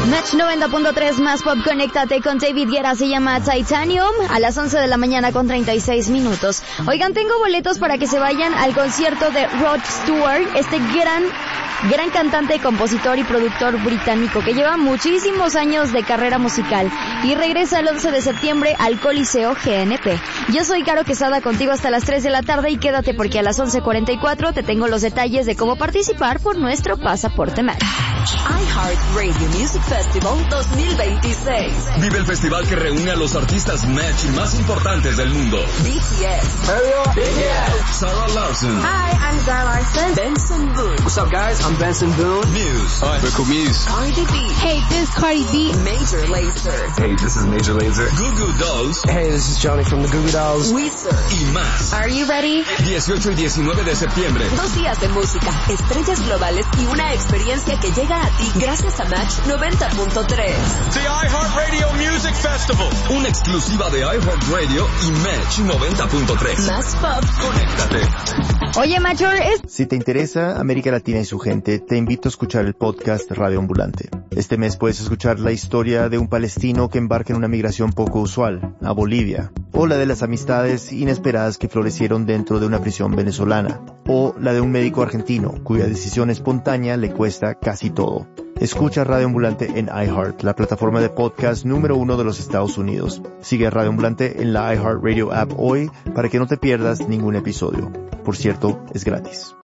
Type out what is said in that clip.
Match 90.3 más pop, conéctate con David Guetta, se llama Titanium, a las 11 de la mañana con 36 minutos. Oigan, tengo boletos para que se vayan al concierto de Rod Stewart, este gran cantante, compositor y productor británico que lleva muchísimos años de carrera musical y regresa el 11 de septiembre al Coliseo GNP. Yo soy Caro Quesada, contigo hasta las 3 de la tarde y quédate porque a las 11:44 te tengo los detalles de cómo participar por nuestro pasaporte Match. iHeart Radio Music Festival 2026. Vive el festival que reúne a los artistas Match más importantes del mundo. BTS. Sarah Larson. Hi, I'm Zara Larson. Benson Boone. What's up, guys? I'm Benson Boone. Muse. Hi, we're cool Muse. Cardi B. Hey, this is Cardi B. Major Lazer. Hey, this is Major Lazer. Goo Goo Dolls. Hey, this is Johnny from the Goo Goo Dolls. Weezer. Y más. Are you ready? 18 y 19 de septiembre. 2 días de música, estrellas globales y una experiencia que llega a ti gracias a Match 90.3. The iHeartRadio Music Festival. Una exclusiva de iHeartRadio y Match 90.3. Más pop. Conéctate. Oye, Major, Si te interesa América Latina y su gente, te invito a escuchar el podcast Radio Ambulante. Este mes puedes escuchar la historia de un palestino que embarca en una migración poco usual, a Bolivia, o la de las amistades inesperadas que florecieron dentro de una prisión venezolana, o la de un médico argentino cuya decisión espontánea le cuesta casi todo. Escucha Radio Ambulante en iHeart, la plataforma de podcast número 1 de los Estados Unidos. Sigue a Radio Ambulante en la iHeartRadio app hoy para que no te pierdas ningún episodio. Por cierto, es gratis.